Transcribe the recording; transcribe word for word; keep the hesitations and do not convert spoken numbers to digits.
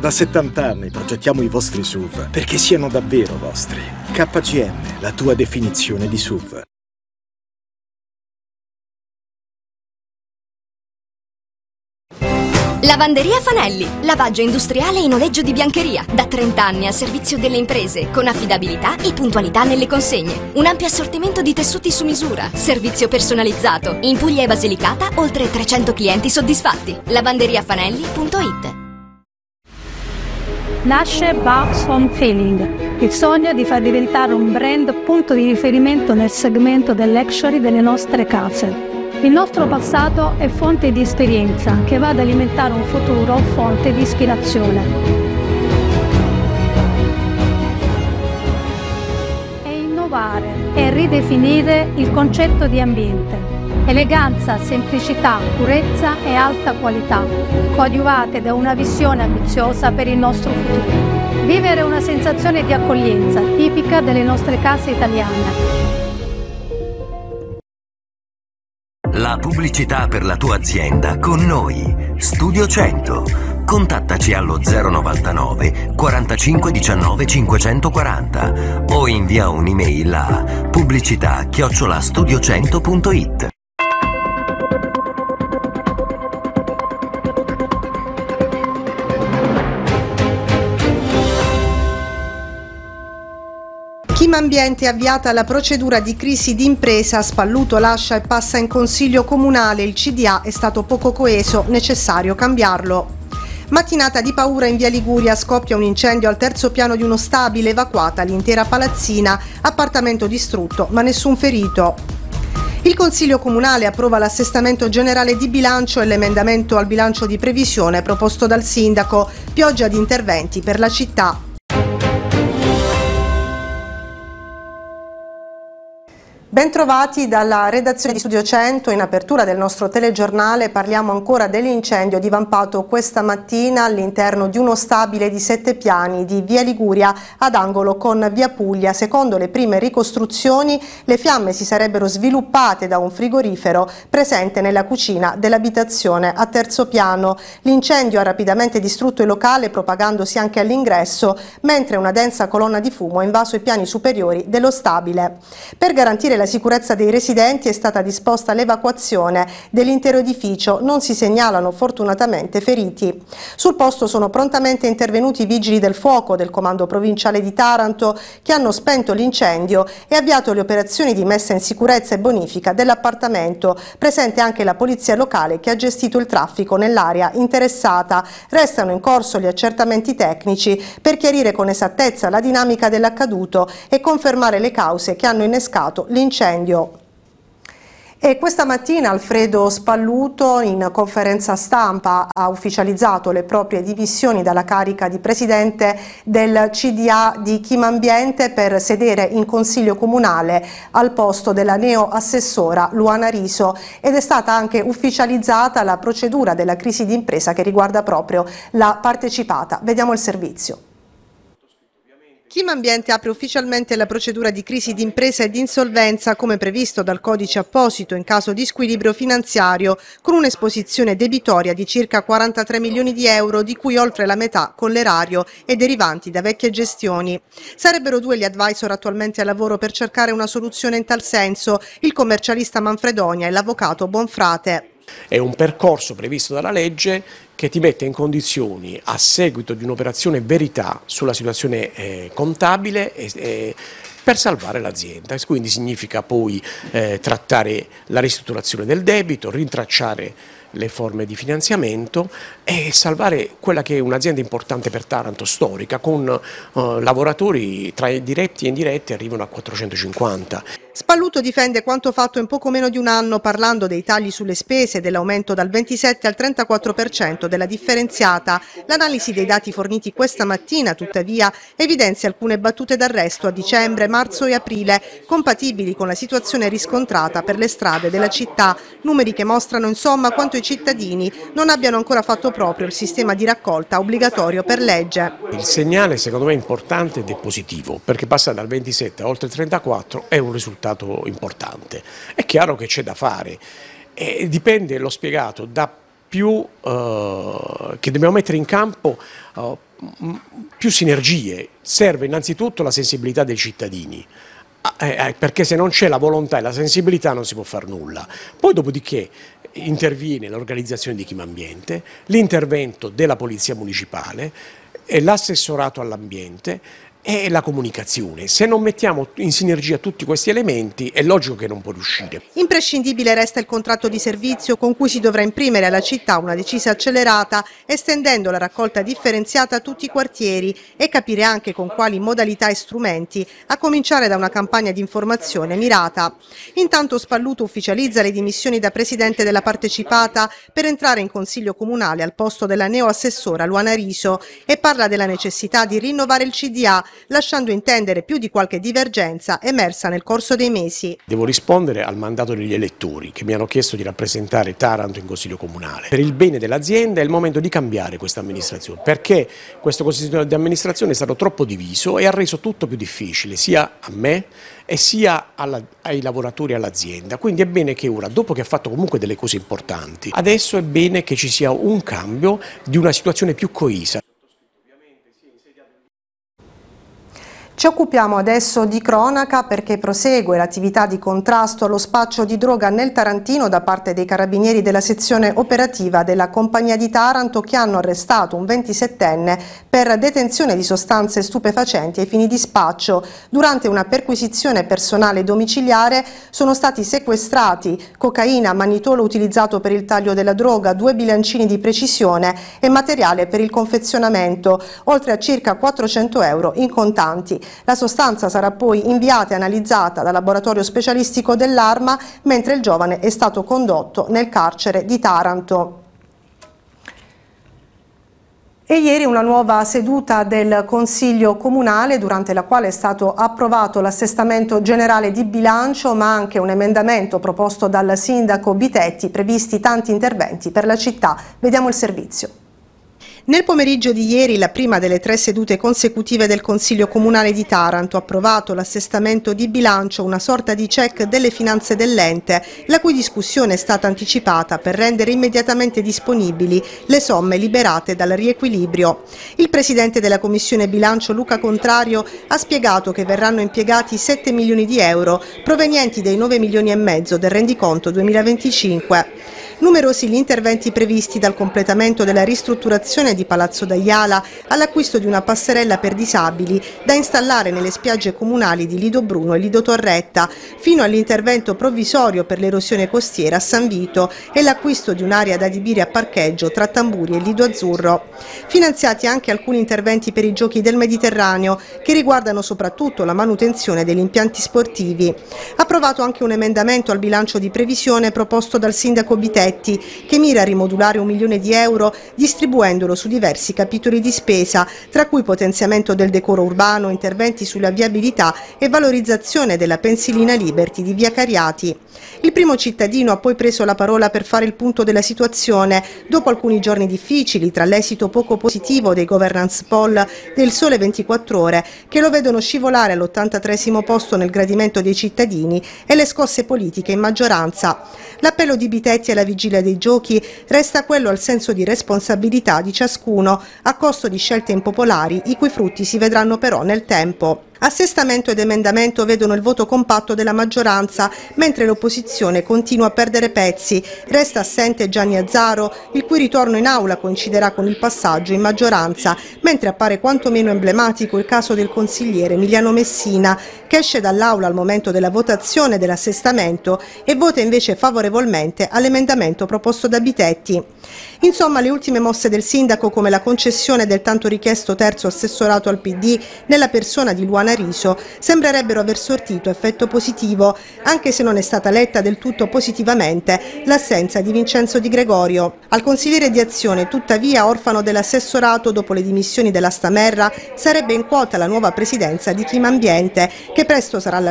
Da settanta anni progettiamo i vostri S U V perché siano davvero vostri. K G M, la tua definizione di S U V. Lavanderia Fanelli, lavaggio industriale in noleggio di biancheria, da trenta anni al servizio delle imprese, con affidabilità e puntualità nelle consegne. Un ampio assortimento di tessuti su misura, servizio personalizzato. In Puglia e Basilicata, oltre trecento clienti soddisfatti. lavanderia fanelli punto it. Nasce Bucks Home Feeling, il sogno di far diventare un brand punto di riferimento nel segmento del luxury delle nostre case. Il nostro passato è fonte di esperienza che va ad alimentare un futuro fonte di ispirazione. E innovare e ridefinire il concetto di ambiente. Eleganza, semplicità, purezza e alta qualità, coadiuvate da una visione ambiziosa per il nostro futuro. Vivere una sensazione di accoglienza tipica delle nostre case italiane. La pubblicità per la tua azienda con noi. Studio cento. Contattaci allo zero novantanove quarantacinque diciannove cinquecentoquaranta o invia un'email a pubblicità chiocciola studio cento punto it. Chimambiente è avviata la procedura di crisi d'impresa, Spalluto lascia e passa in consiglio comunale, il C D A è stato poco coeso, necessario cambiarlo. Mattinata di paura in via Liguria, scoppia un incendio al terzo piano di uno stabile, evacuata l'intera palazzina, appartamento distrutto ma nessun ferito. Il Consiglio Comunale approva l'assestamento generale di bilancio e l'emendamento al bilancio di previsione proposto dal sindaco, pioggia di interventi per la città. Bentrovati dalla redazione di Studio cento. In apertura del nostro telegiornale parliamo ancora dell'incendio divampato questa mattina all'interno di uno stabile di sette piani di via Liguria ad angolo con via Puglia. Secondo le prime ricostruzioni le fiamme si sarebbero sviluppate da un frigorifero presente nella cucina dell'abitazione a terzo piano. L'incendio ha rapidamente distrutto il locale propagandosi anche all'ingresso, mentre una densa colonna di fumo ha invaso i piani superiori dello stabile. Per garantire la sicurezza dei residenti è stata disposta l'evacuazione dell'intero edificio, non si segnalano fortunatamente feriti. Sul posto sono prontamente intervenuti i vigili del fuoco del Comando Provinciale di Taranto che hanno spento l'incendio e avviato le operazioni di messa in sicurezza e bonifica dell'appartamento. Presente anche la polizia locale che ha gestito il traffico nell'area interessata. Restano in corso gli accertamenti tecnici per chiarire con esattezza la dinamica dell'accaduto e confermare le cause che hanno innescato l'incendio. Incendio. E questa mattina Alfredo Spalluto in conferenza stampa ha ufficializzato le proprie dimissioni dalla carica di presidente del C D A di Chimambiente per sedere in consiglio comunale al posto della neo-assessora Luana Riso, ed è stata anche ufficializzata la procedura della crisi d'impresa che riguarda proprio la partecipata. Vediamo il servizio. Chimambiente apre ufficialmente la procedura di crisi d'impresa e di insolvenza come previsto dal codice apposito in caso di squilibrio finanziario, con un'esposizione debitoria di circa quarantatré milioni di euro, di cui oltre la metà con l'erario e derivanti da vecchie gestioni. Sarebbero due gli advisor attualmente a lavoro per cercare una soluzione in tal senso, il commercialista Manfredonia e l'avvocato Bonfrate. È un percorso previsto dalla legge che ti mette in condizioni, a seguito di un'operazione verità sulla situazione eh, contabile, eh, eh, per salvare l'azienda. Quindi significa poi eh, trattare la ristrutturazione del debito, rintracciare le forme di finanziamento e salvare quella che è un'azienda importante per Taranto, storica, con uh, lavoratori tra diretti e indiretti arrivano a quattrocentocinquanta. Spalluto difende quanto fatto in poco meno di un anno, parlando dei tagli sulle spese, dell'aumento dal ventisette al trentaquattro per cento della differenziata. L'analisi dei dati forniti questa mattina, tuttavia, evidenzia alcune battute d'arresto a dicembre, marzo e aprile, compatibili con la situazione riscontrata per le strade della città. Numeri che mostrano insomma quanto i cittadini non abbiano ancora fatto proprio il sistema di raccolta obbligatorio per legge. Il segnale secondo me è importante ed è positivo, perché passare dal ventisette a oltre il trentaquattro è un risultato importante. È chiaro che c'è da fare, e dipende, l'ho spiegato, da più, eh, che dobbiamo mettere in campo eh, più sinergie. Serve innanzitutto la sensibilità dei cittadini. Eh, eh, perché se non c'è la volontà e la sensibilità non si può fare nulla. Poi dopodiché interviene l'organizzazione di Chimambiente, l'intervento della Polizia Municipale, l'assessorato all'ambiente e la comunicazione. Se non mettiamo in sinergia tutti questi elementi è logico che non può riuscire. Imprescindibile resta il contratto di servizio con cui si dovrà imprimere alla città una decisa accelerata, estendendo la raccolta differenziata a tutti i quartieri e capire anche con quali modalità e strumenti, a cominciare da una campagna di informazione mirata. Intanto Spalluto ufficializza le dimissioni da presidente della partecipata per entrare in consiglio comunale al posto della neoassessora Luana Riso e parla della necessità di rinnovare il C D A, lasciando intendere più di qualche divergenza emersa nel corso dei mesi. Devo rispondere al mandato degli elettori che mi hanno chiesto di rappresentare Taranto in Consiglio Comunale. Per il bene dell'azienda è il momento di cambiare questa amministrazione, perché questo Consiglio di amministrazione è stato troppo diviso e ha reso tutto più difficile, sia a me e sia alla, ai lavoratori e all'azienda. Quindi è bene che ora, dopo che ha fatto comunque delle cose importanti, adesso è bene che ci sia un cambio di una situazione più coesa. Ci occupiamo adesso di cronaca perché prosegue l'attività di contrasto allo spaccio di droga nel Tarantino da parte dei carabinieri della sezione operativa della Compagnia di Taranto, che hanno arrestato un ventisettenne per detenzione di sostanze stupefacenti ai fini di spaccio. Durante una perquisizione personale domiciliare sono stati sequestrati cocaina, mannitolo utilizzato per il taglio della droga, due bilancini di precisione e materiale per il confezionamento, oltre a circa quattrocento euro in contanti. La sostanza sarà poi inviata e analizzata dal laboratorio specialistico dell'Arma, mentre il giovane è stato condotto nel carcere di Taranto. E ieri una nuova seduta del Consiglio Comunale, durante la quale è stato approvato l'assestamento generale di bilancio, ma anche un emendamento proposto dal sindaco Bitetti, previsti tanti interventi per la città. Vediamo il servizio. Nel pomeriggio di ieri, la prima delle tre sedute consecutive del Consiglio Comunale di Taranto, ha approvato l'assestamento di bilancio, una sorta di check delle finanze dell'ente, la cui discussione è stata anticipata per rendere immediatamente disponibili le somme liberate dal riequilibrio. Il presidente della Commissione Bilancio, Luca Contrario, ha spiegato che verranno impiegati sette milioni di euro provenienti dai nove milioni e mezzo del rendiconto duemilaventicinque. Numerosi gli interventi previsti, dal completamento della ristrutturazione di Palazzo d'Aiala all'acquisto di una passerella per disabili da installare nelle spiagge comunali di Lido Bruno e Lido Torretta, fino all'intervento provvisorio per l'erosione costiera a San Vito e l'acquisto di un'area da adibire a parcheggio tra Tamburi e Lido Azzurro. Finanziati anche alcuni interventi per i Giochi del Mediterraneo, che riguardano soprattutto la manutenzione degli impianti sportivi. Approvato anche un emendamento al bilancio di previsione proposto dal sindaco Bitetti, che mira a rimodulare un milione di euro distribuendolo su diversi capitoli di spesa, tra cui potenziamento del decoro urbano, interventi sulla viabilità e valorizzazione della pensilina Liberty di via Cariati. Il primo cittadino ha poi preso la parola per fare il punto della situazione, dopo alcuni giorni difficili, tra l'esito poco positivo dei governance poll del Sole ventiquattro Ore, che lo vedono scivolare all'ottantatreesimo posto nel gradimento dei cittadini, e le scosse politiche in maggioranza. L'appello di Bitetti alla vigilia dei Giochi resta quello al senso di responsabilità di ciascuno, a costo di scelte impopolari, i cui frutti si vedranno però nel tempo. Assestamento ed emendamento vedono il voto compatto della maggioranza, mentre l'opposizione continua a perdere pezzi. Resta assente Gianni Azzaro, il cui ritorno in aula coinciderà con il passaggio in maggioranza, mentre appare quantomeno emblematico il caso del consigliere Emiliano Messina, che esce dall'aula al momento della votazione dell'assestamento e vota invece favorevolmente all'emendamento proposto da Bitetti. Insomma, le ultime mosse del sindaco, come la concessione del tanto richiesto terzo assessorato al P D nella persona di Luana Riso, sembrerebbero aver sortito effetto positivo, anche se non è stata letta del tutto positivamente l'assenza di Vincenzo Di Gregorio. Al consigliere di Azione, tuttavia orfano dell'assessorato dopo le dimissioni della Stamerra, sarebbe in quota la nuova presidenza di Chimambiente, che presto sarà lasciata